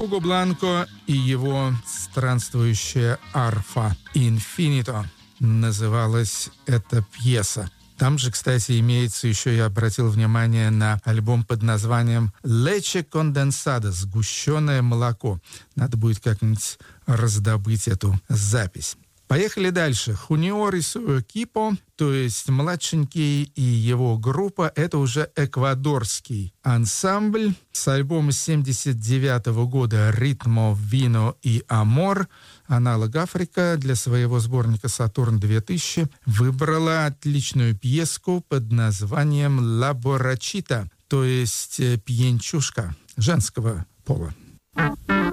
Хуго Бланко и его странствующая арфа «Инфинито» называлась эта пьеса. Там же, кстати, имеется еще, я обратил внимание на альбом под названием «Leche condensada» — «Сгущенное молоко». Надо будет как-нибудь раздобыть эту запись. Поехали дальше. Хуниор и Суо Кипо, то есть младшенький и его группа, это уже эквадорский ансамбль с альбома 1979 года «Ритмо, вино и амор». Аналог Африка для своего сборника «Сатурн-2000» выбрала отличную пьеску под названием «Ла Борачита», то есть «Пьянчушка» женского пола.